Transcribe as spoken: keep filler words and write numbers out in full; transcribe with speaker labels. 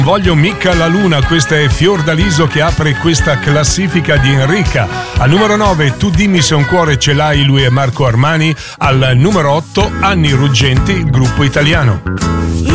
Speaker 1: Voglio mica la luna, questa è Fiordaliso che apre questa classifica di Enrica. Al numero nove, Tu dimmi se un cuore ce l'hai, lui è Marco Armani. Al numero otto, Anni Ruggenti, il gruppo italiano.